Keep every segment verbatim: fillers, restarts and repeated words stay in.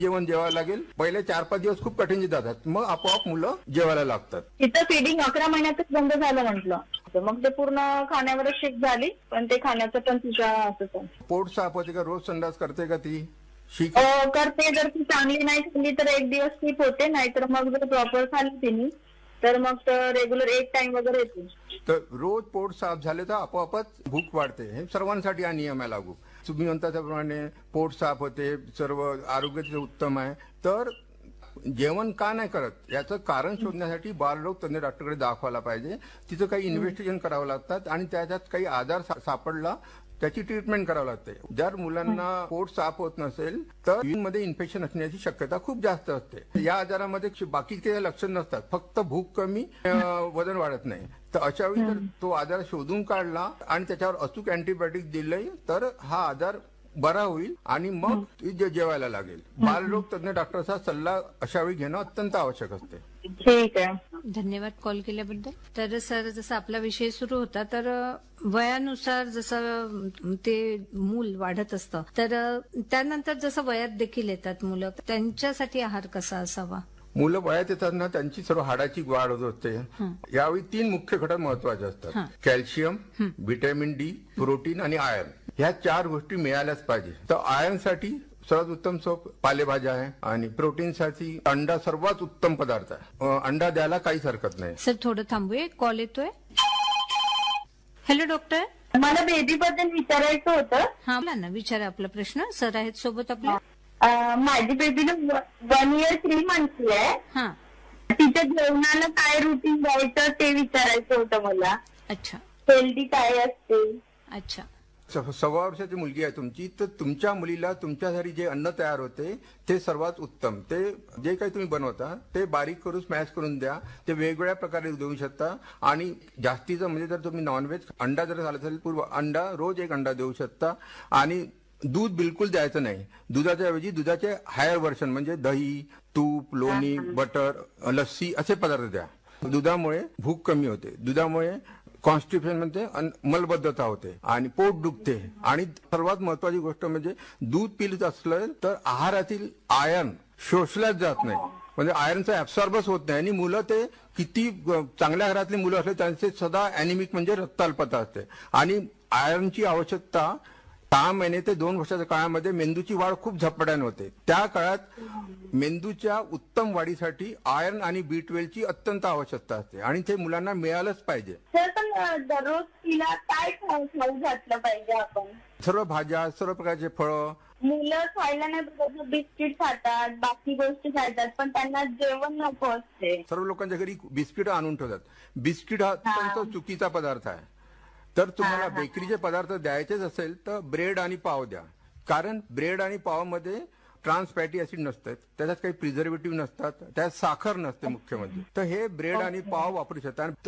जेवण जेवायला लागेल. पहिले चार पाच दिवस खूप कठीण जातात, मग आपोआप मुलं जेवायला लागतात. तिचं फीडिंग अकरा महिन्यातच बंद झालं म्हटलं, मग ते पूर्ण खाण्यावरच शिफ्ट झाली. पण ते खाण्याचं पण तिच्या असंच आहे. पोट साफ होते का? रोज संडास करते का ती? शिक करते. जर ती चांगली नाही खाल्ली तर एक दिवस स्किप होते, नाहीतर मग जर प्रॉपर खाल्ली तिने तर मग रेग्युलर एक टाइम वगैरे येते. तर रोज पोट साफ झाले तर आपोआपच भूक वाढते. हे सर्वांसाठी हा नियम आहे लागू. तुम्ही म्हणता त्याप्रमाणे पोट साफ होते, सर्व आरोग्याचे उत्तम आहे. तर जेवण का नाही करत याचं कारण शोधण्यासाठी बालरोग तज्ञ डॉक्टरकडे दाखवायला पाहिजे. तिचं काही इन्व्हेस्टिगेशन करावं लागतात आणि त्याच्यात काही आजार सापडला त्याची ट्रीटमेंट करावं लागते. जर मुलांना पोट साफ होत नसेल तर मध्ये इन्फेक्शन असण्याची शक्यता खूप जास्त असते. या आजारामध्ये बाकी काही लक्षण नसतात, फक्त भूक कमी, वजन वाढत नाही. तर अशा वेळी जर तो आजार शोधून काढला आणि त्याच्यावर अचूक अँटीबायोटिक दिले तर हा आजार बरा होईल आणि मग जेवायला लागेल. बालरोग तज्ञ डॉक्टरचा सल्ला अशा वेळी घेणं अत्यंत आवश्यक असते. ठीक आहे, धन्यवाद कॉल केल्याबद्दल. तर सर, जसा आपला विषय सुरू होता तर वयानुसार जसं ते मूल वाढत असतं तर त्यानंतर जसं वयात देखील येतात मुलं, त्यांच्यासाठी आहार कसा असावा? मुलं वयात येताना त्यांची सर्व हाडाची वाढ होत असते. यावेळी तीन मुख्य घटक महत्वाचे असतात: कॅल्शियम, व्हिटॅमिन डी, प्रोटीन आणि आयर्न. ह्या चार गोष्टी मिळाल्याच पाहिजे. तर आयर्न साठी सर्वात उत्तम सोप पालेभाज्या आहे आणि प्रोटीन साठी अंडा सर्वात उत्तम पदार्थ आहे. अंडा द्यायला काहीच हरकत नाही. सर, थोडं थांबूया, कॉल येतोय. हॅलो डॉक्टर, मला बेबी बद्दल विचारायचं होतं. हा, बोला ना, विचारा आपला प्रश्न. सर आहेत सोबत आपल्या. माझी बेबीला वन इयर थ्री मंथची आहे. हा, तिच्या जेवणाला काय रुटीन द्यायचं ते विचारायचं होतं मला. अच्छा. हेल्दी काय असते? अच्छा. सव्वा वर्षाची मुलगी आहे तुमची, तर तुमच्या मुलीला तुमच्यासाठी जे अन्न तयार होते ते सर्वात उत्तम. ते जे काही तुम्ही बनवता ते बारीक करून स्मॅश करून द्या. ते वेगवेगळ्या प्रकारे देऊ शकता. आणि जास्तीचं म्हणजे जर तुम्ही नॉनव्हेज अंडा जर झालं असेल पूर्व अंडा रोज एक अंडा देऊ शकता. आणि दूध बिलकुल द्यायचं नाही. दुधाच्या ऐवजी दुधाचे हायर व्हर्जन म्हणजे दही, तूप, लोणी, बटर, लस्सी असे पदार्थ द्या. दुधामुळे भूक कमी होते, दुधामुळे कॉन्स्टिपेशन म्हणजे मलबद्धता होते आणि पोट दुखते. आणि सर्वात महत्वाची गोष्ट म्हणजे दूध पिलं असलं तर आहारातील आयर्न शोषल्याच जात नाही, म्हणजे आयर्नचा ऍब्सॉर्बच होत नाही. आणि मुलं ते किती चांगल्या घरातली मुलं असले त्यांचे सदा अॅनिमिक म्हणजे रक्ताल्पता असते. आणि आयर्नची आवश्यकता सहा महिने ते दोन वर्षाच्या काळामध्ये मेंदूची वाढ खूप झपाट्याने होते. त्या काळात मेंदूच्या उत्तम वाढीसाठी आयर्न आणि बी ट्वेल्वची अत्यंत आवश्यकता असते आणि ते मुलांना मिळालंच पाहिजे. सर, पण दररोज तिला काय खाऊ घातलं पाहिजे आपण? सर्व भाज्या, सर्व प्रकारचे फळं. मुलं खायला नाही बघत, बिस्किट खातात, बाकी गोष्टी खातात, पण त्यांना जेवण नको असते. सर्व लोकांच्या घरी बिस्किट आणून ठेवतात. बिस्किट हा अत्यंत चुकीचा पदार्थ आहे. तर तुम्हाला बेकरीचे पदार्थ द्यायचेच असेल तर ब्रेड आणि पाव द्या. कारण ब्रेड आणि पावमध्ये ट्रान्स फॅटी ऍसिड नसतात, त्याच्यात काही प्रिझर्वेटिव्ह नसतात, त्यात साखर नसते मुख्य म्हणजे. तर हे ब्रेड आणि पाव वापरू शकतात.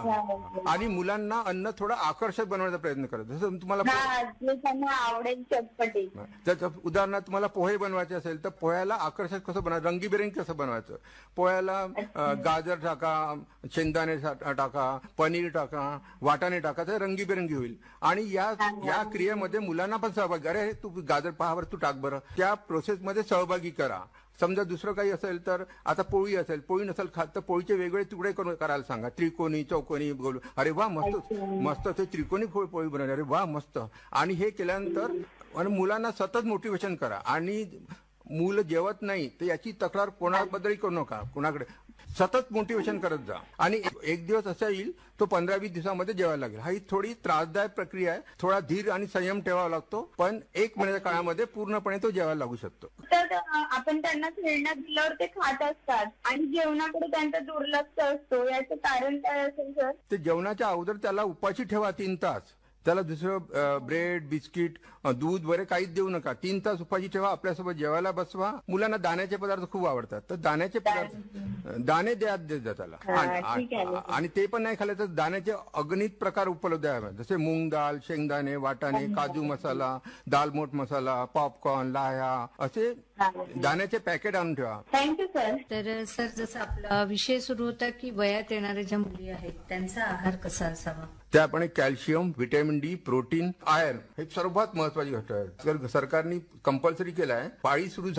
आणि मुलांना अन्न थोडं आकर्षक बनवण्याचा प्रयत्न करा. जसं तुम्हाला आवडेल चटपटी. उदाहरणार्थ तुम्हाला पोहे बनवायचे असेल तर पोह्याला आकर्षक कसं बनवायचं, रंगीबेरंगी कसं बनवायचं. पोह्याला गाजर टाका, शेंगदाणे टाका, पनीर टाका, वाटाणे टाका, तर रंगीबेरंगी होईल. आणि या या क्रियेमध्ये मुलांना पण सहभागी, अरे तू गाजर पहा बरं, तू टाक बरं, त्या प्रोसेस मध्ये सहभागी करा. समजा दुसरं काही असेल तर आता पोळी असेल, पोळी नसेल खात तर पोळीचे वेगवेगळे तुकडे करून करायला सांगा. त्रिकोणी, चौकोनी, गोल. अरे वा, मस्त मस्त ते त्रिकोणी पोळी बनवली, अरे वा मस्त. आणि हे केल्यानंतर आणि मुलांना सतत मोटिवेशन करा. आणि मुलं जेवत नाही तर याची तक्रार कोणाबद्दलही करू नका, कोणाकडे सतत मोटिवेशन करत जा. आणि एक दिवस असा येईल तो पंधरा वीस दिवसामध्ये जेवायला लागेल. हा ही थोडी त्रासदायक प्रक्रिया आहे, थोडा धीर आणि संयम ठेवावा लागतो, पण एक महिन्याच्या काळामध्ये पूर्णपणे तो जेवायला लागू शकतो. तर आपण त्यांना खेळण्यात दिल्यावर ते खात असतात आणि जेवणाकडे त्यांचा दुर्लक्ष असतो, याचं कारण काय असेल सर? ते जेवणाच्या अगोदर त्याला उपाशी ठेवा तीन तास. त्याला दुसरं ब्रेड, बिस्किट, दूध वगैरे काहीच देऊ नका. तीन तास उपाशी ठेवा, आपल्यासोबत जेवायला बसवा. मुलांना दाण्याचे पदार्थ खूप आवडतात, तर दाण्याचे पदार्थ दाणे द्या देत जा त्याला. आणि ते पण नाही खाल्ले तर दाण्याचे अगणित प्रकार उपलब्ध आहेत, जसे मूग दाल, शेंगदाणे, वाटाणे, काजू मसाला, दालमोट मसाला, पॉपकॉर्न, लाह्या असे दाण्याचे पॅकेट आणून ठेवा. Thank you sir. तर सर, जसा आपला विषय सुरू होता की वयात येणाऱ्या ज्या मुली आहेत त्यांचा आहार कसा असावा, त्याप्रमाणे calcium, vitamin D, protein, iron हे सर्वात महत्वाची गोष्ट आहे. सरकारने कंपल्सरी केलं आहे. पाळी सुरू